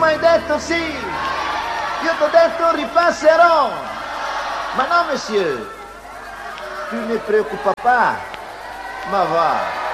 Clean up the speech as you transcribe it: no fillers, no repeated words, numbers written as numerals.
mai detto sì. Io t'ho detto ripasserò. Ma no, monsieur. Tu ne preoccupa pas. Ma va.